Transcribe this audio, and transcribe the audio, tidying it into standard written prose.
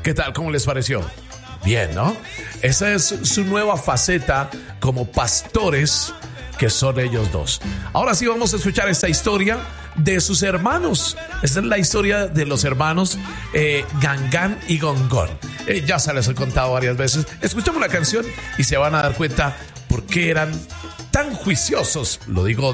¿Qué tal? ¿Cómo les pareció? Bien, ¿no? Esa es su nueva faceta como pastores que son ellos dos. Ahora sí vamos a escuchar esta historia de sus hermanos. Esta es la historia de los hermanos Gangán y Gongón. Ya se les he contado varias veces. Escuchamos la canción y se van a dar cuenta por qué eran tan juiciosos. Lo digo